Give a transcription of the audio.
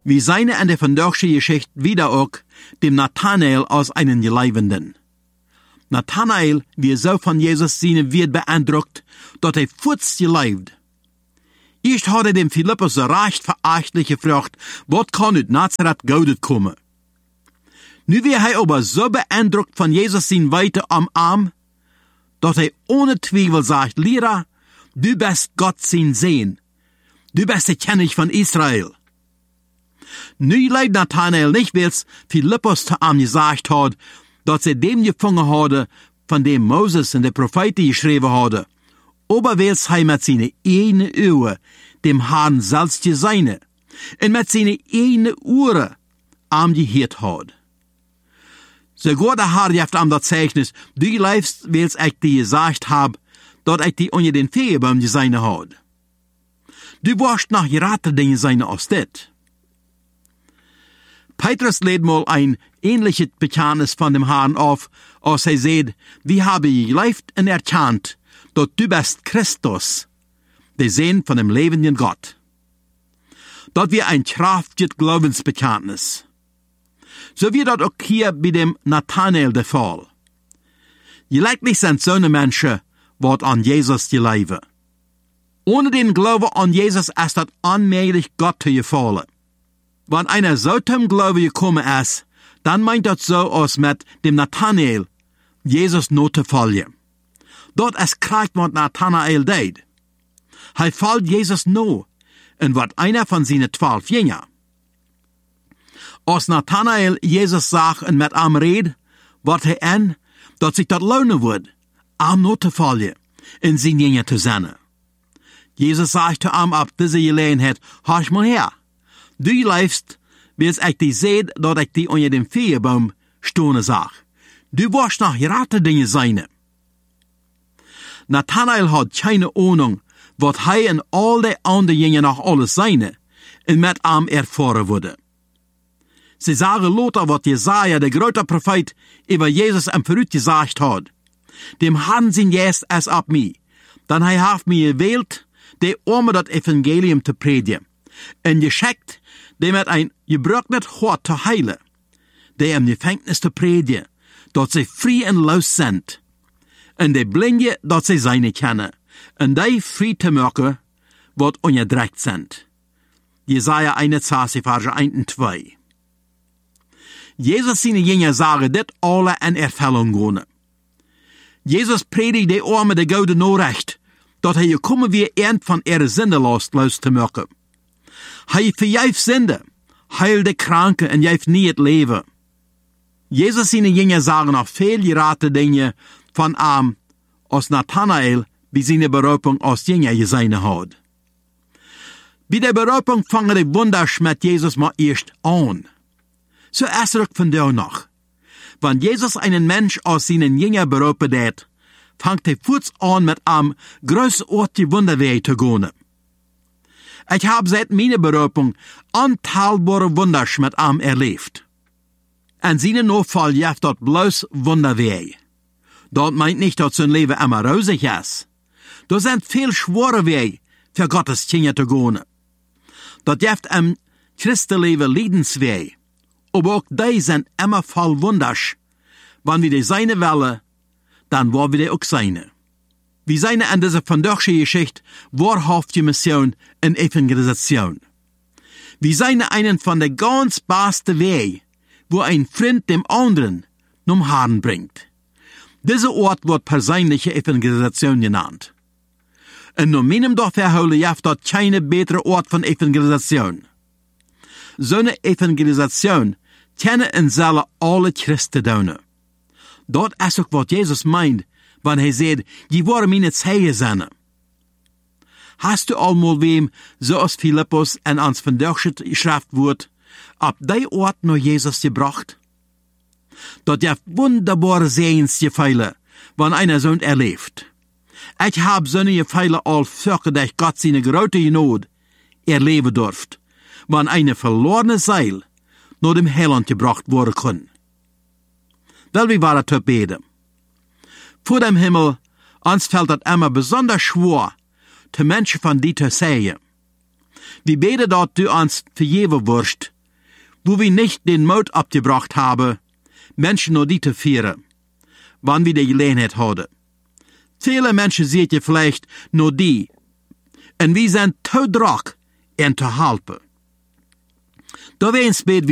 wie seine an der vandaagse Geschichte wieder auch dem Nathanael aus einen Geleibenden. Nathanael, wie so von Jesus seine wird beeindruckt, dass er futz geleibt. Erst hat dem Philippus so recht verachtlich gefragt, was kann uit Nazareth Goudet kommen? Nu wird er aber so beeindruckt von Jesus sein Weite am Arm, dass er ohne Zweifel sagt, Lehrer, du bist Gott sein Sehen. Du bist der König von Israel. Nu leidt Nathanael nicht, weil Philippus zu ihm gesagt hat, dass er dem gefangen hatte, von dem Moses und der Propheten geschrieben hatte, aber weil er mit seinen eigenen Ohren dem Herrn selbst gesehen und mit seinen eigenen Ohren am gehört hat. Sogar der Herr gibt ihm das Zeichnis, du leibst, weil ich dir gesagt habe, dass ich dir unter den Fegebaum gesehen hat. Du warst nach geraten Dinge seine aus det. Petrus lädt mal ein ähnliches Bekenntnis von dem Herrn auf, als er sagt, wir haben gelebt und erkannt, dass du bist Christus, der Sohn von dem lebenden Gott. Dort wir ein kraftiges Glaubensbekenntnis. So wird das auch hier bei dem Nathanael der Fall. Gelegentlich sind so eine Menschen, die an Jesus glauben. Ohne den Glauben an Jesus ist das unmöglich, Gott zu gefallen. Wenn einer so zum Glauben gekommen ist, dann meint das so aus mit dem Nathanael, Jesus not zu folgen. Dort ist krank, was Nathanael deed. Er folgt Jesus no und wird einer von seinen 12 Jüngern. Als Nathanael Jesus sagt und mit ihm redet, wird er an, dass sich das lohnen wird, ihm not zu folgen und seine Jünger zu sein. Jesus sagt zu ihm ab dieser Gelegenheit, horch mal her. Du leibst, weil ich dir sehe, dass ich dir unter dem Fegebaum stehen sag. Du wirst nach geraten Dinge sein. Nathanael hat keine Ahnung, was er und all die anderen Jünger nach alles seine, und mit ihm erfahren wurde. Sie sagen Lothar, was Jesaja, der große Prophet, über Jesus am Verrückt gesagt hat. Dem Herrn sein Geist es ab mir, dann er hat mir gewählt, der Arme das Evangelium zu predigen, und geschickt, dem mit ein gebrochenes Hort zu heilen, der im Gefängnis zu predigen, dass sie frei und los sind, und die Blinde, dass sie seine kennen, und die frei zu machen, was unterdrückt sind. Jesaja 21, Vers 1 und 2. Jesus seine Jünger sagen, das alle in Erfüllung gehen. Jesus predigt die Arme der gute Nachricht, dass er gekommen wie von ihrer Sündelast loszumachen. Er vergibt Sünde, heilt die Kranken und gibt nie das Leben. Jesus seine Jünger sagen auch viel geraten Dinge von ihm, als Nathanael, wie seine Berufung als Jünger gesehen hat. Bei der Berufung fangen die Wunder mit Jesus mal erst an. So erst rück von da noch. Wenn Jesus einen Mensch aus seinen Jüngern berufen hat, fängt er kurz an mit einem großartigen Wunderwerk zu gehen. Ich habe seit meiner Berufung unteilbare Wunder mit ihm erlebt. En seine Nachfolge jaft dort bloß Wunderwerk. Dort meint nicht, dass sein Leben immer rosig ist. Da sind viel schwere Wege für Gottes Kinder zu gehen. Dort jaft Christenleben Leidensweg. Aber auch die sind immer voll Wunders. Wenn wir die seine wollen, dann wollen wir die auch seine. Wir sind an dieser vandaagse Geschichte wahrhaftige Mission und Evangelisation. Wir sind einen von der ganz besten Wege, wo ein Freund dem anderen zum Herrn bringt. Dieser Ort wird persönliche Evangelisation genannt. Und nur meinem Dorf verholen jaft dort keine bessere Ort von Evangelisation. So eine Evangelisation kennen und sollen alle Christen tun. Dort ist auch, was Jesus meint, wenn er sagt, die waren meine Zeugen sein. Hast du einmal wem, so als Philippus en ans vandaagse Schrift wird, ab die Ort nur Jesus gebracht? Dort ja wunderbare Sehensgefühle, wenn einer so erlebt. Ich hab so eine Gefühle all für dass Gott seine große Not erleben durft, wenn eine verlorene Seele nur dem Heiland gebracht worden kann. Weil wir waren zu beten. Vor dem Himmel, uns fällt das immer besonders schwer, zu Menschen von die zu sehen. Wir beten dort, du uns vergeben wirst, wo wir nicht den Mut abgebracht haben, Menschen nur die zu führen, wann wir die Gelegenheit haben. Viele Menschen seht ihr vielleicht nur die, und wir sind zu drak, ihnen zu helfen. Da wir ins Bett